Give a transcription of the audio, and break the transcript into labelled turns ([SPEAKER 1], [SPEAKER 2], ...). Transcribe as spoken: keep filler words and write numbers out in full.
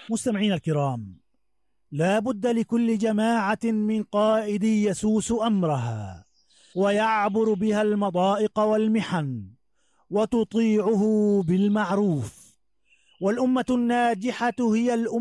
[SPEAKER 1] مستمعين الكرام، لا بد لكل جماعة من قائد يسوس أمرها ويعبر بها المضائق والمحن وتطيعه بالمعروف، والأمة الناجحة هي الأمة